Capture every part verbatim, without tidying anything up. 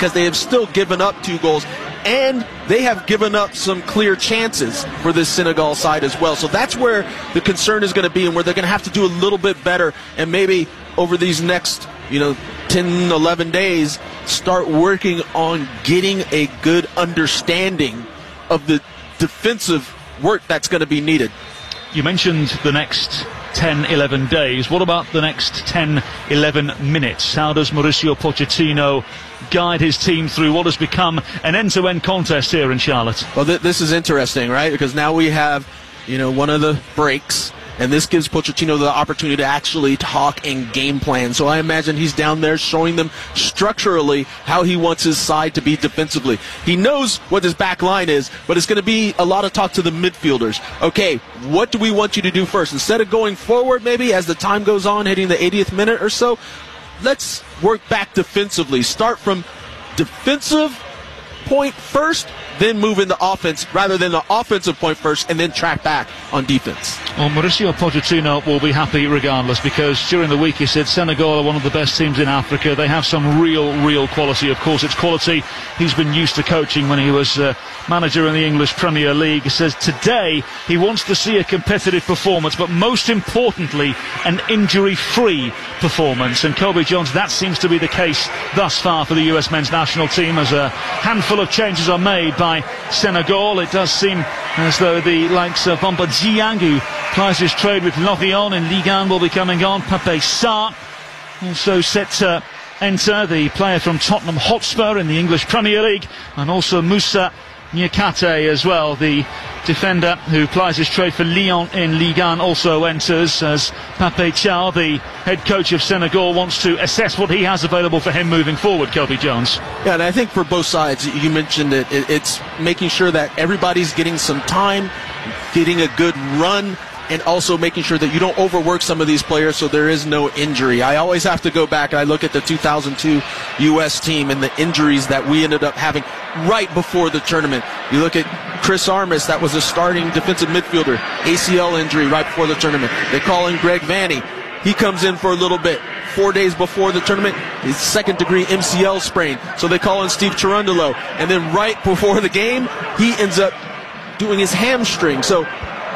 because they have still given up two goals, and they have given up some clear chances for this Senegal side as well. So that's where the concern is going to be, and where they're going to have to do a little bit better, and maybe over these next, you know, ten, eleven days, start working on getting a good understanding of the defensive work that's going to be needed. You mentioned the next ten, eleven days. What about the next ten, eleven minutes? How does Mauricio Pochettino guide his team through what has become an end-to-end contest here in Charlotte? Well, th- this is interesting, right? Because now we have, you know, one of the breaks, and this gives Pochettino the opportunity to actually talk and game plan. So I imagine he's down there showing them structurally how he wants his side to be defensively. He knows what his back line is, but it's going to be a lot of talk to the midfielders. Okay, what do we want you to do first? Instead of going forward maybe as the time goes on, hitting the eightieth minute or so, let's work back defensively. Start from defensive point first, then move into offense, rather than the offensive point first and then track back on defense. Well, Mauricio Pochettino will be happy regardless, because during the week he said Senegal are one of the best teams in Africa. They have some real, real quality. Of course, it's quality he's been used to coaching when he was uh, manager in the English Premier League. He says today he wants to see a competitive performance, but most importantly, an injury-free performance. And Kobe Jones, that seems to be the case thus far for the U S men's national team, as a handful of changes are made by Senegal. It does seem as though the likes of Bamba Dieng, who plies his trade with Lorient in Ligue one, will be coming on. Pape Sarr also set to enter, the player from Tottenham Hotspur in the English Premier League, and also Moussa Niakate as well, the defender who plies his trade for Lyon in Ligue one, also enters, as Pape Thiaw, the head coach of Senegal, wants to assess what he has available for him moving forward. Kobe Jones. Yeah, and I think for both sides, you mentioned it, it it's making sure that everybody's getting some time, getting a good run, and also making sure that you don't overwork some of these players so there is no injury. I always have to go back and I look at the two thousand two U S team and the injuries that we ended up having right before the tournament. You look at Chris Armas, that was a starting defensive midfielder, A C L injury right before the tournament. They call in Greg Vanny. He comes in for a little bit. Four days before the tournament, his second degree M C L sprain. So they call in Steve Cherundolo. And then right before the game, he ends up doing his hamstring. So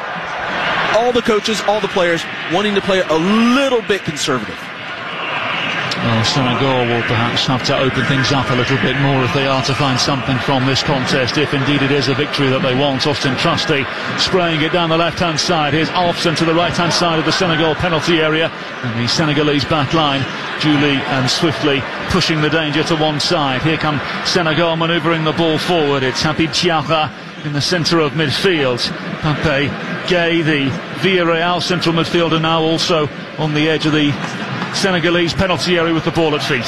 all the coaches, all the players wanting to play a little bit conservative. Well, Senegal will perhaps have to open things up a little bit more if they are to find something from this contest, if indeed it is a victory that they want. Austin Trusty spraying it down the left-hand side. Here's Alfson to the right-hand side of the Senegal penalty area, and the Senegalese back line duly and swiftly pushing the danger to one side. Here come Senegal manoeuvring the ball forward. It's Habib Diarra in the centre of midfield. Pape Gay, the Villarreal central midfielder, now also on the edge of the Senegalese penalty area with the ball at feet.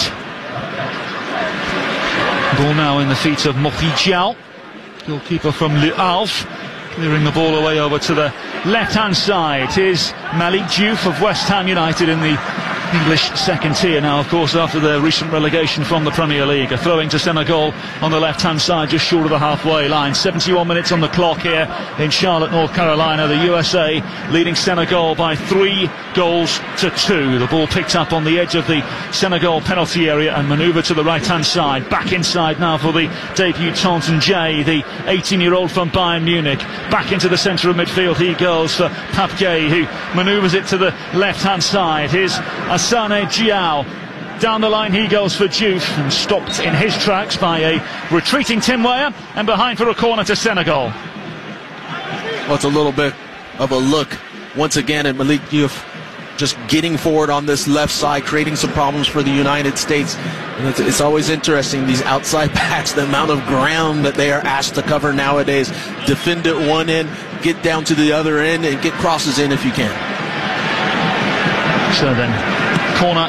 Ball now in the feet of Mohi Diaw, goalkeeper from Le Havre, clearing the ball away over to the left-hand side. Here's Malik Diouf of West Ham United in the English second tier now, of course, after their recent relegation from the Premier League. A throw into Senegal on the left-hand side, just short of the halfway line. seventy-one minutes on the clock here in Charlotte, North Carolina. The U S A leading Senegal by three goals to two. The ball picked up on the edge of the Senegal penalty area and manoeuvred to the right-hand side. Back inside now for the debut Tonton Jay, the eighteen-year-old from Bayern Munich. Back into the centre of midfield he goes for Pape Gay, who manoeuvres it to the left-hand side. Here's Asane Diao. Down the line he goes for Diouf, and stopped in his tracks by a retreating Tim Weah, and behind for a corner to Senegal. Well, it's a little bit of a look once again at Malik Diouf just getting forward on this left side, creating some problems for the United States. And it's, it's always interesting, these outside backs, the amount of ground that they are asked to cover nowadays. Defend at one end, get down to the other end, and get crosses in if you can. So then, corner